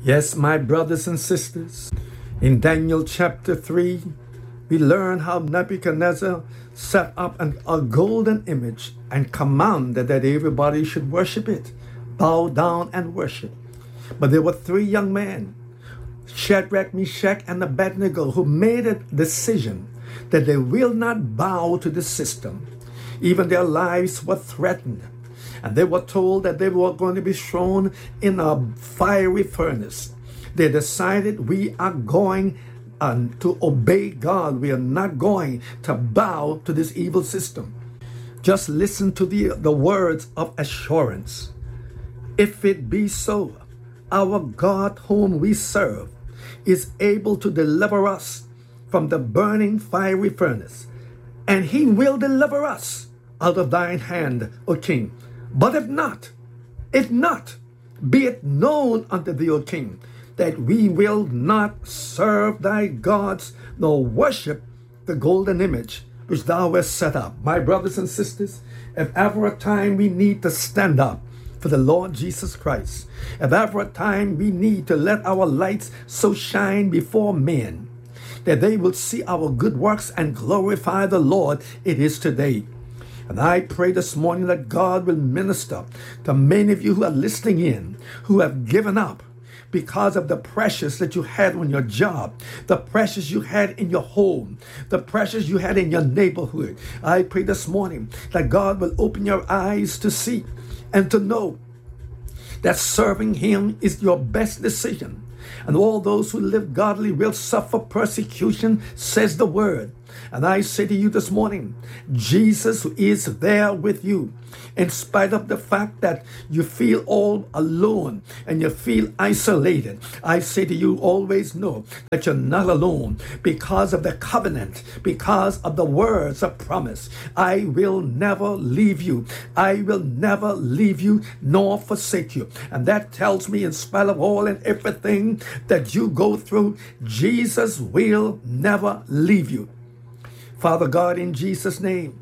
Yes, my brothers and sisters, in Daniel chapter 3, we learn how Nebuchadnezzar set up a golden image and commanded that everybody should worship it, bow down and worship. But there were three young men, Shadrach, Meshach, and Abednego, who made a decision that they will not bow to the system. Even their lives were threatened. And they were told that they were going to be thrown in a fiery furnace. They decided, we are going to obey God. We are not going to bow to this evil system. Just listen to the words of assurance. If it be so, our God whom we serve is able to deliver us from the burning fiery furnace, and he will deliver us out of thine hand, O king. But if not, be it known unto thee, O king, that we will not serve thy gods, nor worship the golden image which thou hast set up. My brothers and sisters, if ever a time we need to stand up for the Lord Jesus Christ, if ever a time we need to let our lights so shine before men, that they will see our good works and glorify the Lord, it is today. And I pray this morning that God will minister to many of you who are listening in, who have given up because of the pressures that you had on your job, the pressures you had in your home, the pressures you had in your neighborhood. I pray this morning that God will open your eyes to see and to know that serving him is your best decision. And all those who live godly will suffer persecution, says the word. And I say to you this morning, Jesus is there with you. In spite of the fact that you feel all alone and you feel isolated, I say to you, always know that you're not alone because of the covenant, because of the words of promise. I will never leave you. I will never leave you nor forsake you. And that tells me, in spite of all and everything that you go through, Jesus will never leave you. Father God, in Jesus' name,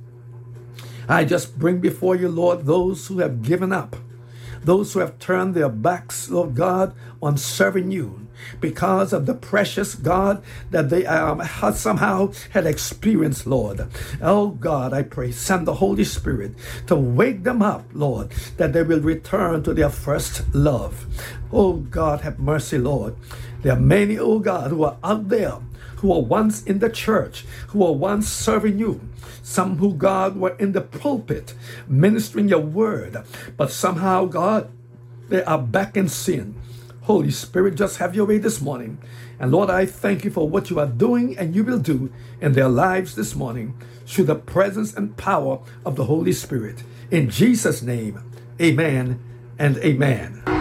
I just bring before you, Lord, those who have given up, those who have turned their backs, Lord God, on serving you because of the precious God that they somehow had experienced, Lord. Oh God, I pray, send the Holy Spirit to wake them up, Lord, that they will return to their first love. Oh God, have mercy, Lord. There are many, oh God, who are out there, who were once in the church, who were once serving you. Some who, God, were in the pulpit ministering your word, but somehow, God, they are back in sin. Holy Spirit, just have your way this morning. And Lord, I thank you for what you are doing and you will do in their lives this morning through the presence and power of the Holy Spirit. In Jesus' name, amen and amen.